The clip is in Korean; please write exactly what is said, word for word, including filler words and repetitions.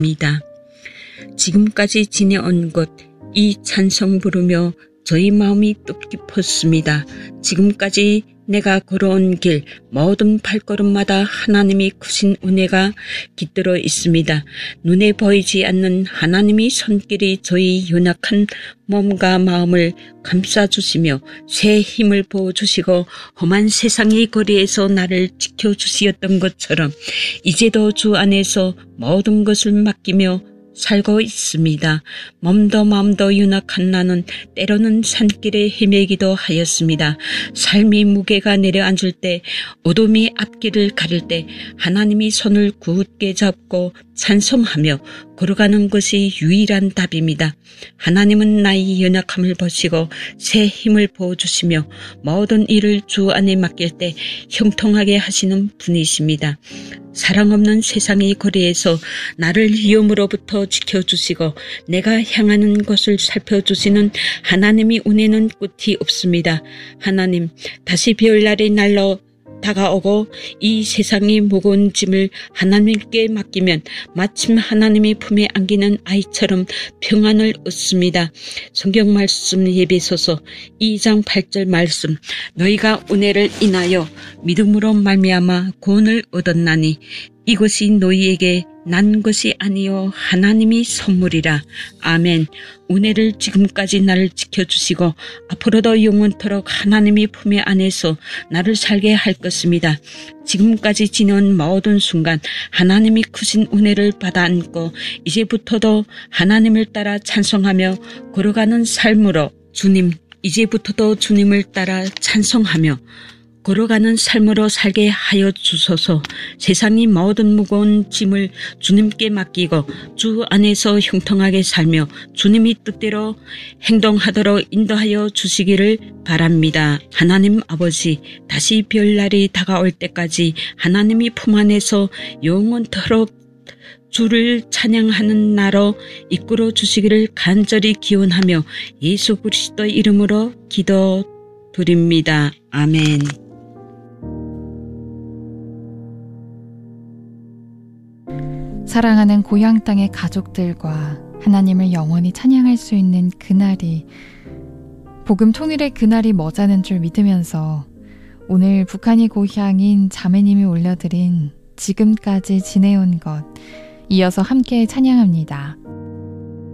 입니다. 지금까지 지내온 것, 이 찬송 부르며 저희 마음이 뜻깊었습니다. 지금까지 내가 걸어온 길, 모든 발걸음마다 하나님이 크신 은혜가 깃들어 있습니다. 눈에 보이지 않는 하나님의 손길이 저희 연약한 몸과 마음을 감싸주시며 새 힘을 부어주시고 험한 세상의 거리에서 나를 지켜주시었던 것처럼 이제도 주 안에서 모든 것을 맡기며 살고 있습니다. 몸도 마음도 연약한 나는 때로는 산길에 헤매기도 하였습니다. 삶이 무게가 내려앉을 때, 어둠이 앞길을 가릴 때 하나님이 손을 굳게 잡고 찬송하며 걸어가는 것이 유일한 답입니다. 하나님은 나의 연약함을 보시고 새 힘을 부어주시며 모든 일을 주 안에 맡길 때 형통하게 하시는 분이십니다. 사랑 없는 세상의 거리에서 나를 위험으로부터 지켜주시고 내가 향하는 곳을 살펴주시는 하나님의 은혜는 끝이 없습니다. 하나님, 다시 별날이 날로 다가오고 이 세상의 무거운 짐을 하나님께 맡기면 마침 하나님의 품에 안기는 아이처럼 평안을 얻습니다. 성경 말씀 예배소서 이 장 팔 절 말씀, 너희가 은혜를 인하여 믿음으로 말미암아 구원을 얻었나니 이것이 너희에게 난 것이 아니요 하나님의 선물이라. 아멘. 은혜를 지금까지 나를 지켜주시고 앞으로도 영원토록 하나님의 품에 안에서 나를 살게 할 것입니다. 지금까지 지내온 모든 순간 하나님이 크신 은혜를 받아 안고 이제부터도 하나님을 따라 찬송하며 걸어가는 삶으로 주님, 이제부터도 주님을 따라 찬송하며 걸어가는 삶으로 살게 하여 주소서. 세상의 모든 무거운 짐을 주님께 맡기고 주 안에서 형통하게 살며 주님이 뜻대로 행동하도록 인도하여 주시기를 바랍니다. 하나님 아버지, 다시 별날이 다가올 때까지 하나님의 품 안에서 영원토록 주를 찬양하는 나로 이끌어 주시기를 간절히 기원하며 예수 그리스도 이름으로 기도드립니다. 아멘. 사랑하는 고향 땅의 가족들과 하나님을 영원히 찬양할 수 있는 그날이, 복음 통일의 그날이 머자는 줄 믿으면서 오늘 북한이 고향인 자매님이 올려드린 지금까지 지내온 것, 이어서 함께 찬양합니다.